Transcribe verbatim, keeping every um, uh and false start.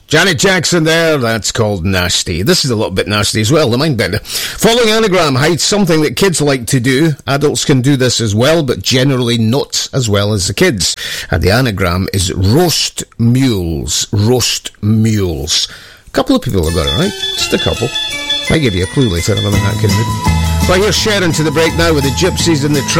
Janet Jackson there, that's called Nasty. This is a little bit nasty as well, the mind bender. Following anagram hides something that kids like to do. Adults can do this as well, but generally not as well as the kids. And the anagram is roast mules. Roast mules. A couple of people have got it right. Just a couple. Might give you a clue later if I'm in that kind of mood. Right, here's Sharon to the break now with the Gypsies and the